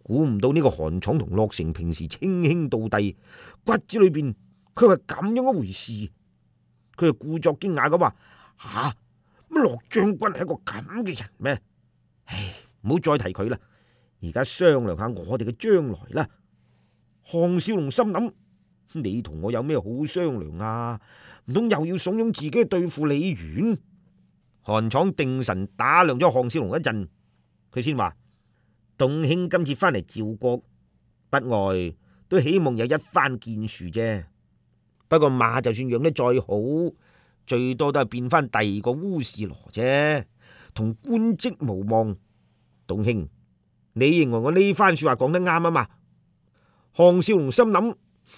估唔到呢個韓闖同駱成平時稱兄道弟，骨子裏邊佢係咁樣一回事。佢係故作驚訝咁話：吓，乜駱將軍係一個咁嘅人咩？唉，唔好再提佢啦。而家商量下我哋嘅將來啦。項少龍心諗：你同我有咩好商量啊？唔通又要慫恿自己去對付李元？韓闖定神打量咗項少龍一陣，佢先話：董卿今次翻嚟趙國，不外都希望有一番建樹啫。不過馬就算養得再好，最多都係變翻第二個烏士羅啫，同官職無望。董卿，你認為我呢番說話講得啱啊嘛？項少龍心諗，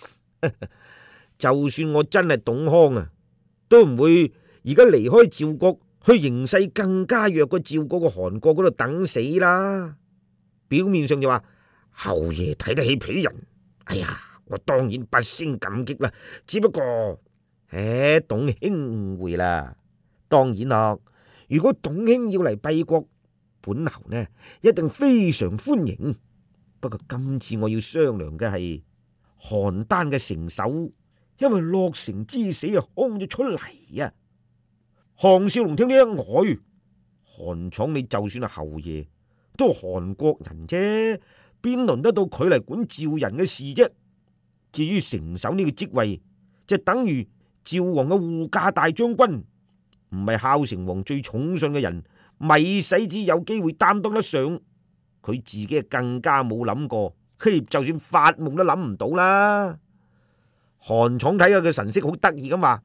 就算我真係董康啊，都唔會而家離開趙國去形勢更加弱過趙國個韓國嗰度等死啦。表面上就話侯爺睇得起鄙人，哎呀，我當然不勝感激啦。只不過，董卿誤會啦。當然咯，如果董卿要嚟敝國，本侯呢一定非常歡迎。不過今次我要商量嘅係邯鄲嘅城守，因為駱成之死啊，空咗出嚟啊。項少龍聽呢一呆，韓闖你就算係侯爺，都係韓國人啫，邊輪得到佢嚟管趙人嘅事啫？至於城守呢個職位，就等於趙王嘅護駕大將軍，唔係孝成王最寵信嘅人，咪使之有機會擔當得上。佢自己更加冇諗過，就算發夢都諗唔到啦。韓闖睇下佢神色好得意咁話：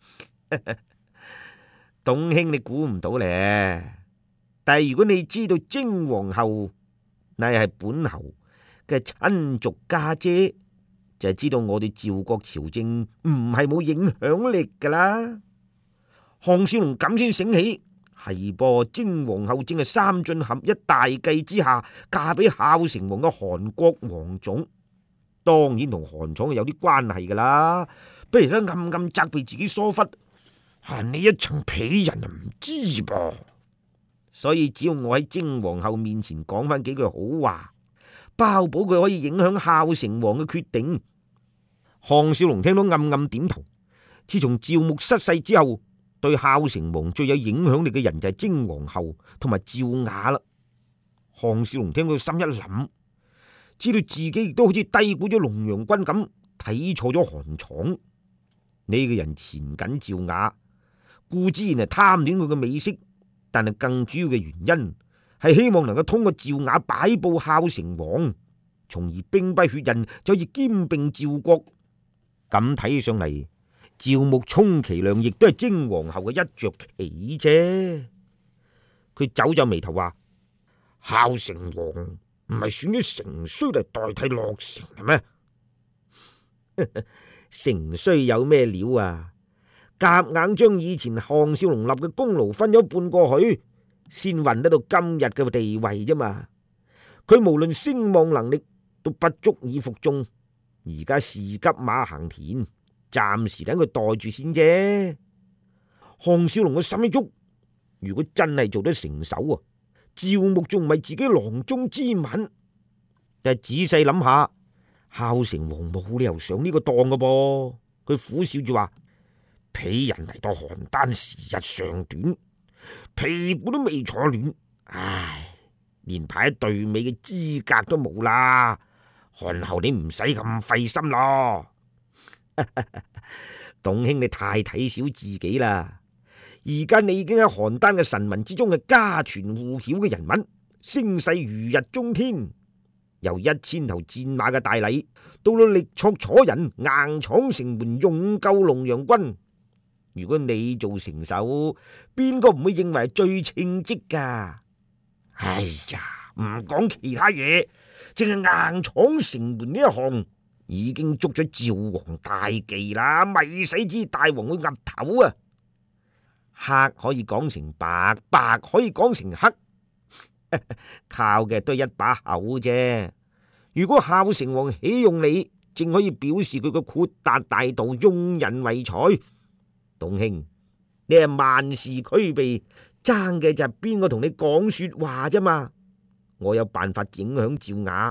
董卿你估唔到咧，但係如果你知道貞皇后乃係本侯嘅親族家姐，就係知道我哋趙國朝政唔係冇影響力噶啦。項少龍咁先醒起。係噃，貞皇后正係三進合一大計之下嫁俾孝成王嘅韓國王種，當然同韓闖有啲關係噶啦。不如咧暗暗責備自己疏忽，呢一層鄙人唔知噃。所以只要我喺貞皇后面前講翻幾句好話，包保佢可以影響孝成王嘅決定。項少龍聽到暗暗點頭。自從趙牧失勢之後，對孝成王最有影響力嘅人就係貞皇后同埋趙雅啦。項少龍聽到心一諗，知道自己亦都好似低估咗龍陽君咁，睇錯咗韓闖呢個人。纏緊趙雅，固之然係貪戀佢嘅美色，但係更主要嘅原因係希望能夠通過趙雅擺布孝成王，從而兵不血刃就可以兼併趙國。咁睇起上嚟，趙牧充其量亦都係貞皇后嘅一着棋啫。佢皺皺眉頭話：孝成王唔係選咗成衰嚟代替駱成係咩？成衰有咩料啊？夾硬將以前項少龍立嘅功勞分咗半過去，先混得到今日嘅地位啫嘛。佢無論聲望能力都不足以服眾，而家士急馬行田，暫時等佢袋住先啫。項少龍嘅心一喐，如果真係做得成手啊，趙牧仲唔係自己囊中之物？但係仔細諗下，孝成王冇理由上呢個當㗎噃。佢苦笑住話：鄙人嚟到邯鄲時日尚短，屁股都未坐暖，唉，連排喺隊尾嘅資格都冇啦。韓后你唔使咁費心咯。董卿你太睇小自己啦，而家你已經喺邯鄲嘅臣民之中係家傳戶曉嘅人物，聲勢如日中天。由1000頭戰馬嘅大禮，到到力挫楚人，硬闖城門，勇救龍陽君。如果你做成手，邊個唔會認為係最稱職噶？哎呀，唔講其他嘢，淨係硬闖城門呢一項已經捉咗趙王大忌啦，咪使之大王會岌頭啊！黑可以講成白，白可以講成黑，靠嘅都係一把口啫。如果孝成王喜用你，正可以表示佢嘅豁達大度，用人為才。董卿，你係萬事俱備，爭嘅就係邊個同你講說話啫嘛。我有辦法影響趙雅，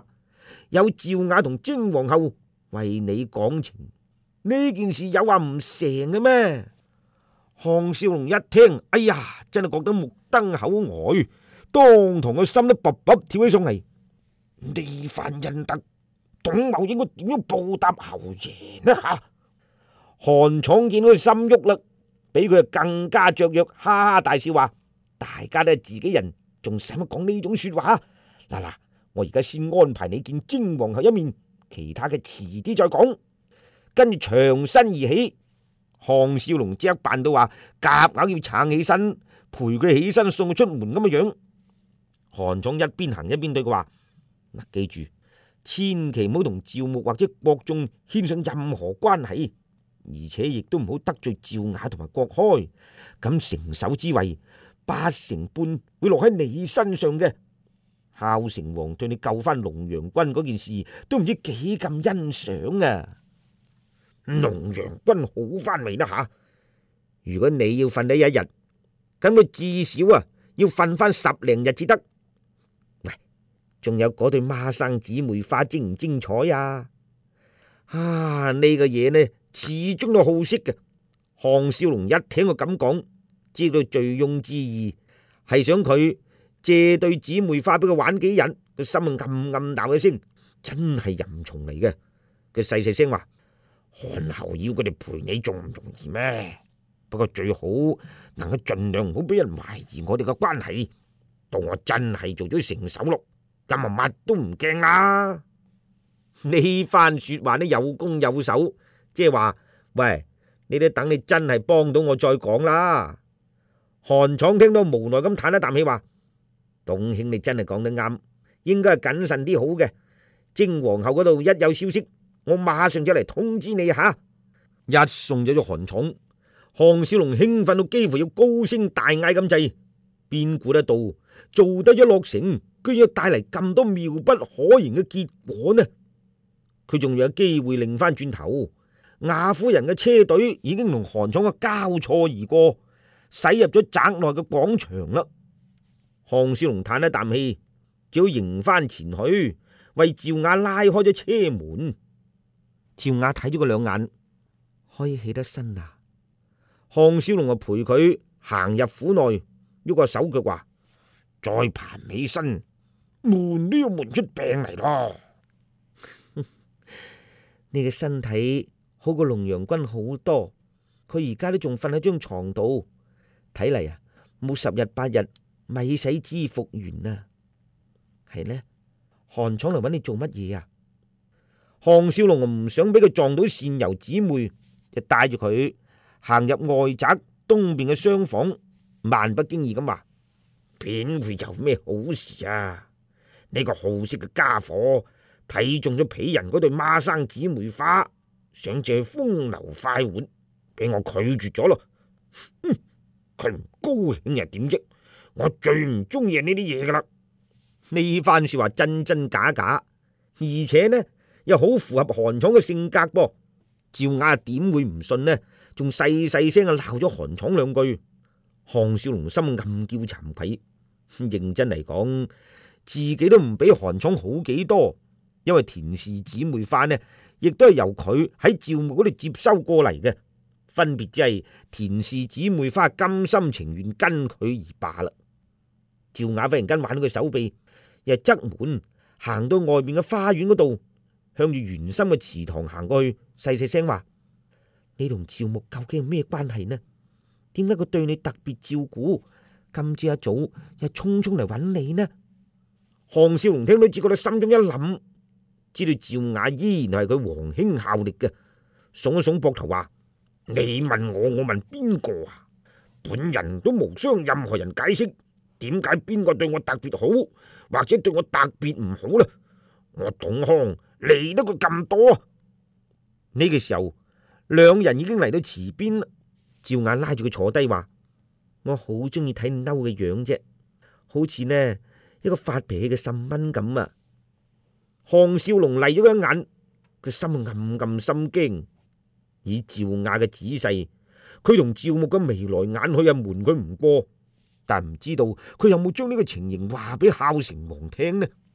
有趙雅同精皇后為你講情，呢件事有話唔成嘅咩？項少龍一聽，哎呀，真係覺得目瞪口呆，當堂個心都卜卜跳起上嚟。呢番恩德，董某應該點樣報答侯爺呢？吓，韓闖見到佢心喐啦，比佢更加雀躍，哈哈大笑話：大家都係自己人，仲使乜講呢種說話？嗱，我而家先安排你見精皇后一面，其他嘅遲啲再講。跟住長身而起，項少龍即刻扮到話夾硬要撐起身，陪佢起身送佢出門咁嘅樣。韓闖一邊行一邊對佢話：嗱，記住，千祈唔好同趙牧或者國仲牽上任何關係，而且亦都唔好得罪趙雅同埋郭開。咁成守之位8成半會落喺你身上嘅。孝成王對你救翻龍陽君嗰件事，都唔知幾咁欣賞啊！龍陽君好翻未啦吓？如果你要瞓呢一日，咁佢至少要瞓翻10零日至得。喂，仲有嗰對孖生姊妹花精唔精彩啊？呢個嘢呢，始終都好色嘅。項少龍一聽佢咁講，知道醉翁之意係想佢借對姊妹花俾佢玩幾日，個心暗暗鬧一聲，真係淫蟲嚟嘅。佢細細聲話：漢后要佢哋陪你仲唔容易咩？不過最好能夠盡量唔好俾人懷疑我哋嘅關係。到我真係做咗成手咯，咁乜都唔驚啦。呢番說話呢，有攻有守，即係話，喂，你哋等你真係幫到我再講啦。韓闖聽到無奈咁嘆一啖氣話：董兄你真係講得啱，應該係謹慎啲好嘅。精皇后嗰度一有消息，我馬上就嚟通知你吓。一送咗韓闖，項少龍興奮到幾乎要高聲大嗌咁滯，邊顧得到做得一落成，居然帶嚟咁多妙不可言嘅結果呢？佢仲有機會擰翻轉頭，雅夫人嘅車隊已經同韓闖嘅交錯而過，駛入咗宅內嘅廣場啦。項少龍嘆一啖氣，只好迎翻前去，為趙雅拉開咗車門。趙雅睇咗佢兩眼，可以起得身啦。項少龍就陪佢行入府內，喐個手腳話：再爬起身，悶都要悶出病嚟咯。你嘅身體好過龍陽君好多，佢而家都仲瞓喺張床度，睇嚟冇10日8日咪使之復原啊。係呢，韓闖嚟揾你做乜嘢啊？項少龍唔想俾佢撞到善柔姊妹，就帶住佢行入外宅東邊嘅廂房，漫不經意咁話：邊會有咩好事啊？呢個好色嘅家伙睇中咗鄙人嗰對孖生姊妹花，想借風流快活，俾我拒絕咗咯。佢唔高興又點啫？我最唔中意呢啲嘢噶啦。呢番說話真真假假，而且呢又好符合韓闖嘅性格噃。趙雅點會唔信呢？仲細細聲鬧咗韓闖兩句。項少龍心暗叫慚愧，認真嚟講，自己都唔比韓闖好幾多，因為田氏姊妹花呢，亦都係由佢喺趙牧嗰度接收過嚟嘅，分別只係田氏姊妹花甘心情願跟佢而罷啦。趙雅忽然間挽到佢手臂，又側門行到外面嘅花園嗰度，向住圓心嘅祠堂行過去，細細聲話：你同趙牧究竟係咩關係呢？點解佢對你特別照顧？今朝一早又匆匆嚟揾你呢？項少龍聽到只覺得心中一諗，知道趙雅依然係佢皇兄效力嘅，聳一聳膊頭話：你問我，我問邊個啊？本人都無需任何人解釋，點解邊個對我特別好，或者對我特別唔好呢？我董康離得佢咁多啊！呢個時候，兩人已經嚟到池邊啦。趙雅拉住佢坐低話：我好中意睇你嬲嘅樣啫，好似呢一個發脾氣嘅細蚊咁啊！項少龍嚟咗一眼，佢心暗暗心驚。以趙雅嘅仔細，佢同趙牧嘅眉來眼去瞞佢唔過，但唔知道佢有冇將呢個情形話俾孝成王聽呢？